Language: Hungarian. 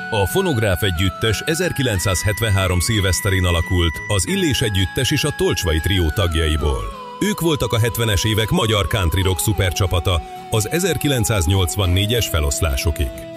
A Fonográf együttes 1973 szilveszterén alakult az Illés együttes és a Tolcsvai trió tagjaiból. Ők voltak a 70-es évek magyar country rock szupercsapata az 1984-es feloszlásokig.